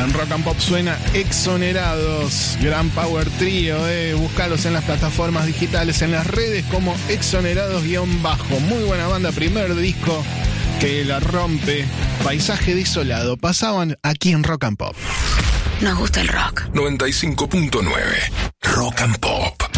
En Rock and Pop suena Exonerados, gran power trío, búscalos en las plataformas digitales, en las redes como Exonerados_bajo. Muy buena banda, primer disco que la rompe. Paisaje desolado, pasaban aquí en Rock and Pop. Nos gusta el rock. 95.9 Rock and Pop.